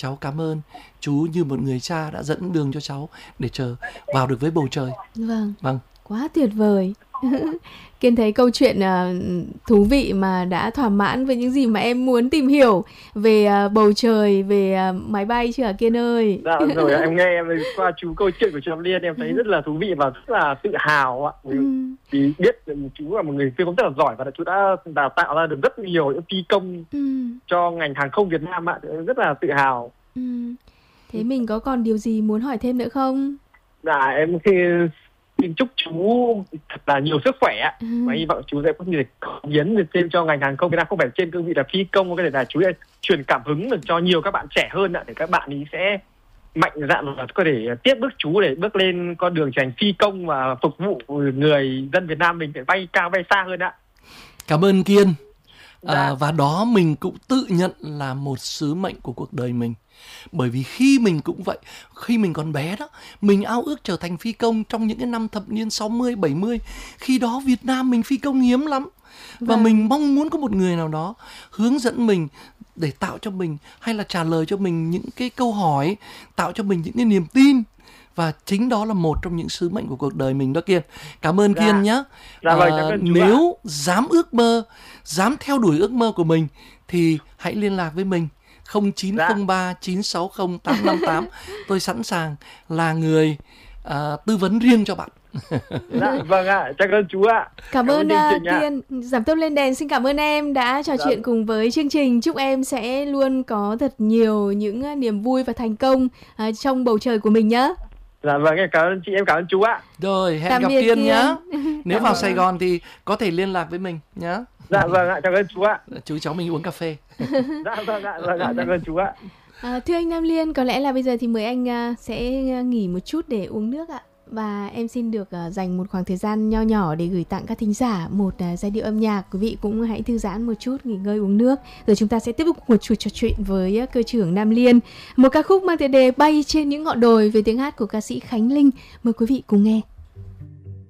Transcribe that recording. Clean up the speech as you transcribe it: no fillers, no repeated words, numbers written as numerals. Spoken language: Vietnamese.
cháu cảm ơn chú như một người cha đã dẫn đường cho cháu để vào được với bầu trời. Vâng. Quá tuyệt vời. Kiên thấy câu chuyện thú vị mà đã thỏa mãn với những gì mà em muốn tìm hiểu về bầu trời, về máy bay chưa hả Kiên ơi? Dạ rồi, em nghe qua câu chuyện của chú Nam Liên em thấy rất là thú vị và rất là tự hào ạ. Vì biết chú là một người phi công rất là giỏi và chú đã đào tạo ra được rất nhiều những phi công cho ngành hàng không Việt Nam ạ. Rất là tự hào. Thế mình có còn điều gì muốn hỏi thêm nữa không? Dạ em xin chúc chú thật là nhiều sức khỏe ạ. Và hy vọng chú sẽ có thể cống hiến thêm cho ngành hàng không Việt Nam, không phải trên cương vị là phi công, có thể là chú sẽ truyền cảm hứng được cho nhiều các bạn trẻ hơn ạ, để các bạn ấy sẽ mạnh dạn và có thể tiếp bước chú để bước lên con đường trở thành phi công và phục vụ người dân Việt Nam mình để bay cao bay xa hơn ạ. Cảm ơn Kiên. Và đó mình cũng tự nhận là một sứ mệnh của cuộc đời mình. Bởi vì khi mình cũng vậy, khi mình còn bé đó, mình ao ước trở thành phi công trong những cái năm thập niên 60, 70. Khi đó Việt Nam mình phi công hiếm lắm. Và mình mong muốn có một người nào đó hướng dẫn mình để tạo cho mình hay là trả lời cho mình những cái câu hỏi, tạo cho mình những cái niềm tin. Và chính đó là một trong những sứ mệnh của cuộc đời mình đó Kiên. Cảm ơn Kiên nhé. Nếu dám ước mơ, dám theo đuổi ước mơ của mình thì hãy liên lạc với mình 0903 960 858. Tôi sẵn sàng là người tư vấn riêng cho bạn. Vâng ạ, cảm ơn chú ạ. Cảm ơn Kiên. Giảm tốc lên đèn xin cảm ơn em đã trò chuyện cùng với chương trình. Chúc em sẽ luôn có thật nhiều những niềm vui và thành công trong bầu trời của mình nhé. Dạ vâng, em cảm ơn chị, em cảm ơn chú ạ. Rồi, hẹn gặp Kiên nhé. Nếu vào Sài Gòn thì có thể liên lạc với mình nhé. Dạ vâng ạ, cảm ơn chú ạ. Chú cháu mình uống cà phê. Dạ vâng ạ, cảm ơn chú ạ. Thưa anh Nam Liên, có lẽ là bây giờ thì mời anh sẽ nghỉ một chút để uống nước ạ. Và em xin được dành một khoảng thời gian nho nhỏ để gửi tặng các thính giả một giai điệu âm nhạc. Quý vị cũng hãy thư giãn một chút, nghỉ ngơi uống nước. Rồi chúng ta sẽ tiếp tục một chút trò chuyện với cơ trưởng Nam Liên. Một ca khúc mang tựa đề Bay trên những ngọn đồi với tiếng hát của ca sĩ Khánh Linh. Mời quý vị cùng nghe.